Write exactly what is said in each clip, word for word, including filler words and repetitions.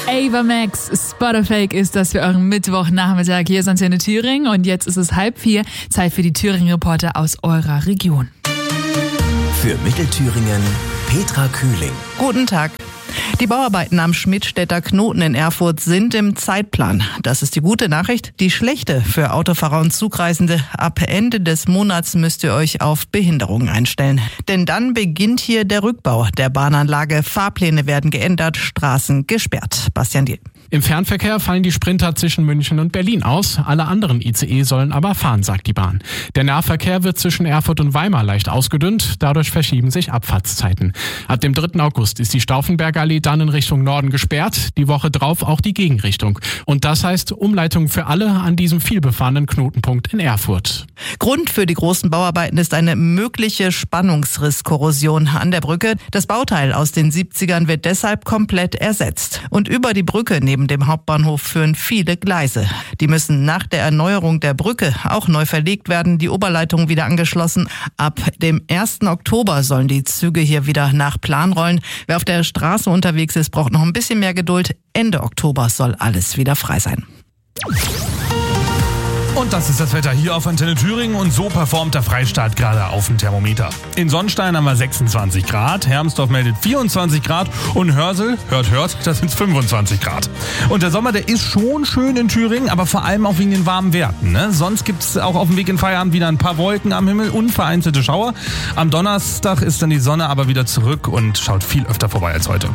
Ava Max, Spotterfake ist das für euren Mittwochnachmittag. Hier ist Antenne Thüringen und jetzt ist es halb vier. Zeit für die Thüringen-Reporter aus eurer Region. Für Mittelthüringen, Petra Kühling. Guten Tag. Die Bauarbeiten am Schmidtstädter Knoten in Erfurt sind im Zeitplan. Das ist die gute Nachricht. Die schlechte für Autofahrer und Zugreisende. Ab Ende des Monats müsst ihr euch auf Behinderungen einstellen. Denn dann beginnt hier der Rückbau der Bahnanlage. Fahrpläne werden geändert, Straßen gesperrt. Bastian Diel. Im Fernverkehr fallen die Sprinter zwischen München und Berlin aus. Alle anderen I C E sollen aber fahren, sagt die Bahn. Der Nahverkehr wird zwischen Erfurt und Weimar leicht ausgedünnt. Dadurch verschieben sich Abfahrtszeiten. Ab dem dritten August ist die Stauffenbergallee dann in Richtung Norden gesperrt. Die Woche drauf auch die Gegenrichtung. Und das heißt Umleitung für alle an diesem vielbefahrenen Knotenpunkt in Erfurt. Grund für die großen Bauarbeiten ist eine mögliche Spannungsrisskorrosion an der Brücke. Das Bauteil aus den siebzigern wird deshalb komplett ersetzt. Und über die Brücke neben dem Hauptbahnhof führen viele Gleise. Die müssen nach der Erneuerung der Brücke auch neu verlegt werden, die Oberleitung wieder angeschlossen. Ab dem ersten Oktober sollen die Züge hier wieder nach Plan rollen. Wer auf der Straße unterwegs ist, braucht noch ein bisschen mehr Geduld. Ende Oktober soll alles wieder frei sein. Und das ist das Wetter hier auf Antenne Thüringen und so performt der Freistaat gerade auf dem Thermometer. In Sonnstein haben wir sechsundzwanzig Grad, Hermsdorf meldet vierundzwanzig Grad und Hörsel, hört, hört, das sind fünfundzwanzig Grad. Und der Sommer, der ist schon schön in Thüringen, aber vor allem auch wegen den warmen Werten. Ne? Sonst gibt es auch auf dem Weg in Feierabend wieder ein paar Wolken am Himmel und vereinzelte Schauer. Am Donnerstag ist dann die Sonne aber wieder zurück und schaut viel öfter vorbei als heute.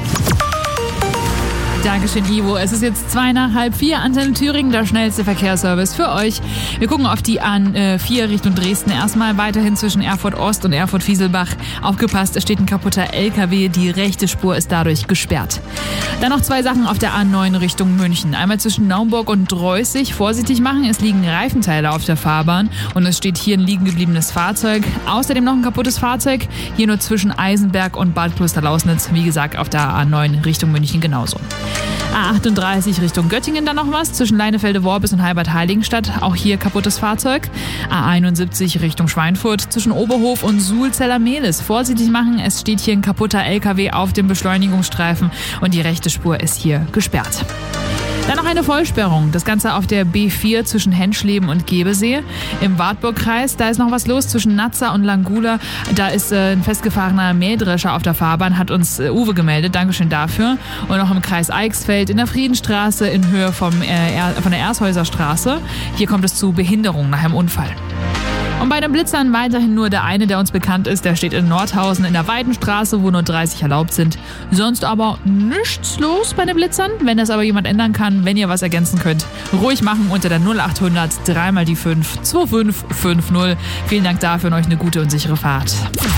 Dankeschön, Ivo. Es ist jetzt zwei nach halb vier. Antenne Thüringen, der schnellste Verkehrsservice für euch. Wir gucken auf die A vier Richtung Dresden. Erstmal weiterhin zwischen Erfurt Ost und Erfurt Fieselbach. Aufgepasst, es steht ein kaputter L K W. Die rechte Spur ist dadurch gesperrt. Dann noch zwei Sachen auf der A neun Richtung München. Einmal zwischen Naumburg und Dreußig. Vorsichtig machen, es liegen Reifenteile auf der Fahrbahn und es steht hier ein liegen gebliebenes Fahrzeug. Außerdem noch ein kaputtes Fahrzeug. Hier nur zwischen Eisenberg und Bad Klosterlausnitz. Wie gesagt, auf der A neun Richtung München genauso. A achtunddreißig Richtung Göttingen dann noch was, zwischen Leinefelde-Worbis und Heilbad-Heiligenstadt, auch hier kaputtes Fahrzeug. A einundsiebzig Richtung Schweinfurt, zwischen Oberhof und Suhl-Zellermehlis. Vorsichtig machen, es steht hier ein kaputter L K W auf dem Beschleunigungsstreifen und die rechte Spur ist hier gesperrt. Dann noch eine Vollsperrung. Das Ganze auf der B vier zwischen Henschleben und Gebesee. Im Wartburgkreis, da ist noch was los zwischen Nazza und Langula. Da ist äh, ein festgefahrener Mähdrescher auf der Fahrbahn, hat uns äh, Uwe gemeldet. Dankeschön dafür. Und noch im Kreis Eichsfeld in der Friedenstraße in Höhe vom, äh, er, von der Ershäuser Straße. Hier kommt es zu Behinderungen nach einem Unfall. Und bei den Blitzern weiterhin nur der eine, der uns bekannt ist. Der steht in Nordhausen in der Weidenstraße, wo nur dreißig erlaubt sind. Sonst aber nichts los bei den Blitzern. Wenn das aber jemand ändern kann, wenn ihr was ergänzen könnt, ruhig machen unter der null achthundert dreimal die fünf zwei fünf fünf null. Vielen Dank dafür und euch eine gute und sichere Fahrt.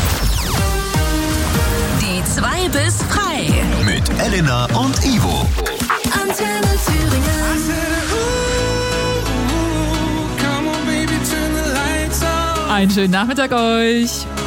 Die zwei bis frei. Mit Elena und Ivo. Antenne Thüringen. Einen schönen Nachmittag euch.